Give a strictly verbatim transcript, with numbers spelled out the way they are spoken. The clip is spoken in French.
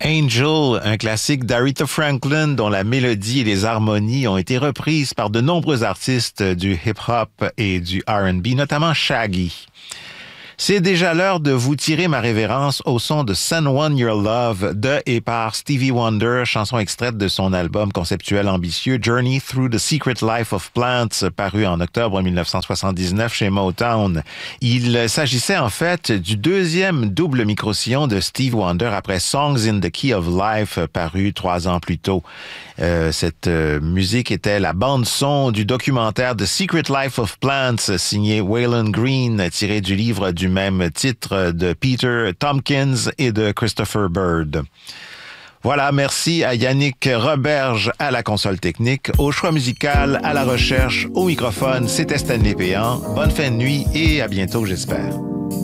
Angel, un classique d'Aretha Franklin dont la mélodie et les harmonies ont été reprises par de nombreux artistes du hip-hop et du R and B, notamment Shaggy. C'est déjà l'heure de vous tirer ma révérence au son de Send One Your Love de et par Stevie Wonder, chanson extraite de son album conceptuel ambitieux Journey Through the Secret Life of Plants, paru en octobre mille neuf cent soixante-dix-neuf chez Motown. Il s'agissait en fait du deuxième double micro-sillon de Stevie Wonder après Songs in the Key of Life, paru trois ans plus tôt. Euh, cette euh, musique était la bande-son du documentaire The Secret Life of Plants, signé Waylon Green, tiré du livre du même titre de Peter Tompkins et de Christopher Bird. Voilà, merci à Yannick Roberge à la console technique, au choix musical, à la recherche, au microphone. C'était Stanley Péan. Bonne fin de nuit et à bientôt, j'espère.